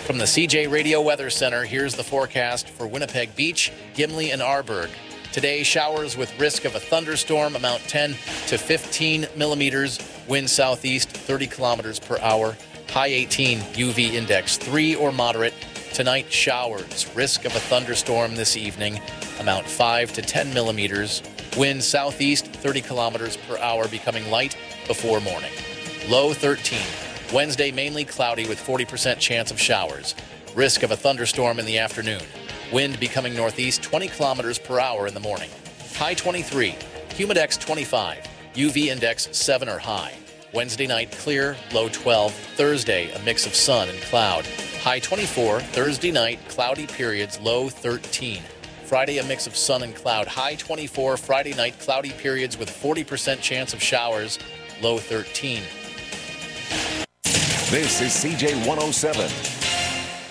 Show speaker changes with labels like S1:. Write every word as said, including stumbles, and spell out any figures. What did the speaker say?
S1: From the C J Radio Weather Center, here's the forecast for Winnipeg Beach, Gimli, and Arborg. Today, showers with risk of a thunderstorm, amount ten to fifteen millimeters, wind southeast thirty kilometers per hour, high eighteen, U V index three or moderate. Tonight, showers, risk of a thunderstorm this evening, amount five to ten millimeters, wind southeast thirty kilometers per hour, becoming light before morning. Low thirteen. Wednesday, mainly cloudy with forty percent chance of showers. Risk of a thunderstorm in the afternoon. Wind becoming northeast twenty kilometers per hour in the morning. High twenty-three. Humidex twenty-five. U V index seven or high. Wednesday night, clear, low twelve. Thursday, a mix of sun and cloud. High twenty-four. Thursday night, cloudy periods, low thirteen. Friday, a mix of sun and cloud. High twenty-four. Friday night, cloudy periods with forty percent chance of showers, low thirteen.
S2: This is C J one oh seven.